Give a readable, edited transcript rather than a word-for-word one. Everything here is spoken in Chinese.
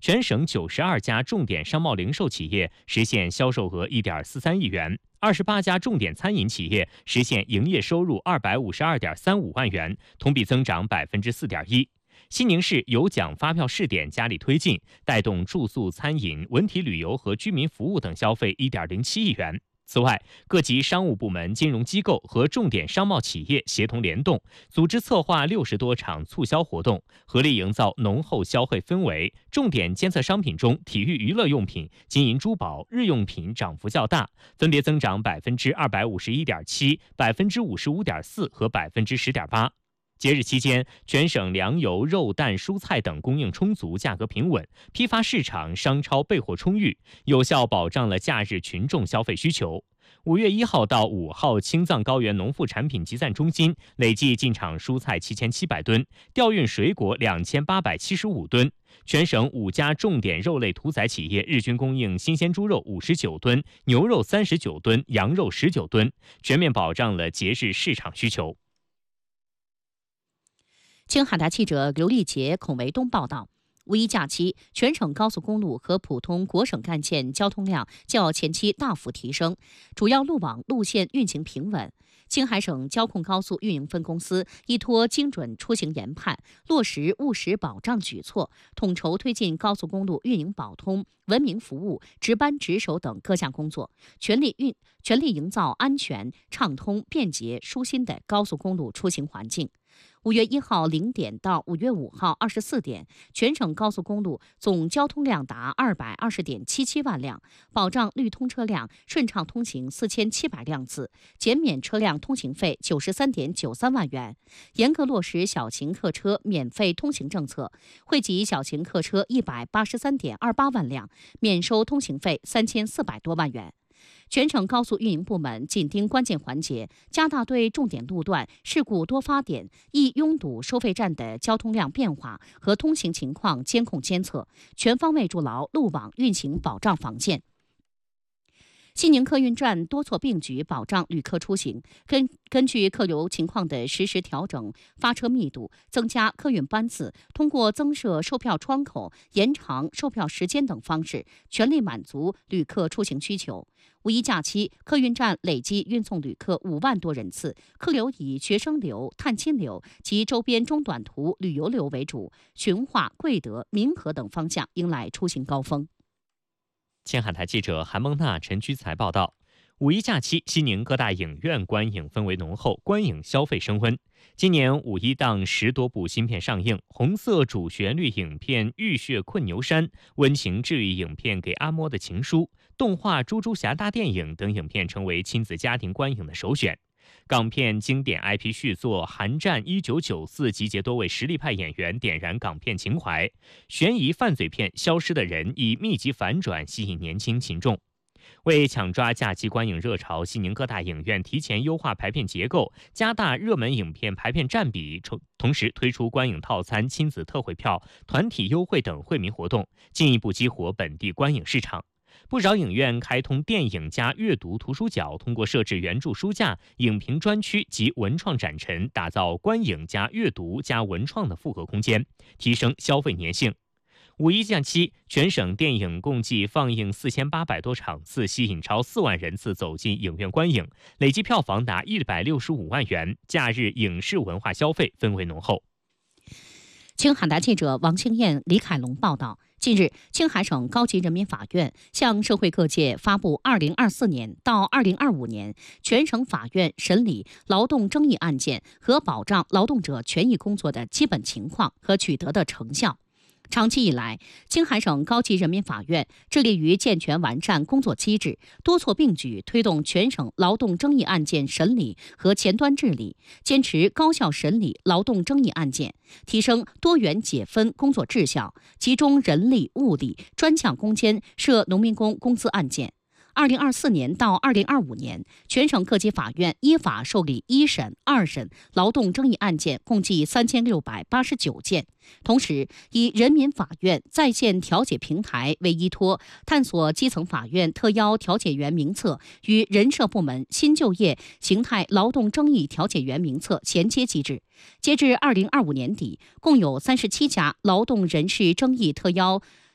全省92家重点商贸零售企业实现销售额1.43亿元，28家重点餐饮企业实现营业收入252.35万元，同比增长4.1%。西宁市有奖发票试点加力推进，带动住宿、餐饮、文体旅游和居民服务等消费1.07亿元。此外，各级商务部门、金融机构和重点商贸企业协同联动，组织策划60多场促销活动，合力营造浓厚消费氛围。重点监测商品中，体育娱乐用品、金银珠宝、日用品涨幅较大，分别增长251.7%、55.4%和10.8%。节日期间，全省粮油、肉蛋、蔬菜等供应充足，价格平稳，批发市场、商超备货充裕，有效保障了假日群众消费需求。5月1号到5号，青藏高原农副产品集散中心累计进场蔬菜7700吨，调运水果2875吨。全省5家重点肉类屠宰企业日均供应新鲜猪肉59吨、牛肉39吨、羊肉19吨，全面保障了节日市场需求。 青海台记者刘丽杰、孔维东报道。五一假期，全省高速公路和普通国省干线交通量较前期大幅提升，主要路网路线运行平稳。青海省交控高速运营分公司依托精准出行研判，落实务实保障举措，统筹推进高速公路运营保通、文明服务、值班值守等各项工作，全力营造安全、畅通、便捷、舒心的高速公路出行环境。5月1号0点到5月5号24点，全省高速公路总交通量达220.77万辆，保障绿通车辆顺畅通行4700辆次，减免车辆通行费93.93万元，严格落实小型客车免费通行政策，惠及小型客车183.28万辆，免收通行费3400多万元。全省高速运营部门紧盯关键环节，加大对重点路段、事故多发点、易拥堵收费站的交通量变化和通行情况监控监测，全方位筑牢路网运行保障防线。西宁客运站多措并举保障旅客出行，根据客流情况的实时调整发车密度，增加客运班次，通过增设售票窗口、延长售票时间等方式，全力满足旅客出行需求。五一假期，客运站累计运送旅客5万多人次，客流以学生流、探亲流及周边中短途旅游流为主，循化、贵德、民和等方向迎来出行高峰。 青海台记者韩梦娜、陈居才报道。五一假期，西宁各大影院观影氛围浓厚，观影消费升温。今年五一档10多部新片上映，红色主旋律影片《浴血困牛山》，温情治愈影片《给阿嬷的情书》，动画《猪猪侠大电影》等影片成为亲子家庭观影的首选。港片经典 IP 续作《寒战1994》集结多位实力派演员，点燃港片情怀。悬疑犯罪片《消失的人》以密集反转吸引年轻群众。为抢抓假期观影热潮，西宁各大影院提前优化排片结构，加大热门影片排片占比，同时推出观影套餐、亲子特惠票、团体优惠等惠民活动，进一步激活本地观影市场。不少影院开通电影加阅读图书角，通过设置原著书架、影评专区及文创展陈，打造观影加阅读加文创的复合空间，提升消费粘性。五一假期，全省电影共计放映4800多场次，吸引超4万人次走进影院观影，累计票房达165万元，假日影视文化消费氛围浓厚。 青海台记者王庆燕、李凯龙报道。近日，青海省高级人民法院向社会各界发布2024年到2025年全省法院审理劳动争议案件和保障劳动者权益工作的基本情况和取得的成效。长期以来，青海省高级人民法院致力于健全完善工作机制，多措并举推动全省劳动争议案件审理和前端治理，坚持高效审理劳动争议案件，提升多元解分工作质效，集中人力物力，专项攻坚涉农民工工资案件。2024年到2025年，全省各级法院依法受理1审、2审劳动争议案件共计3689件。同时，以人民法院在线调解平台为依托，探索基层法院特邀调解员名册与人社部门新就业形态劳动争议调解员名册衔接机制。截至2025年底，共有37家劳动人事争议特邀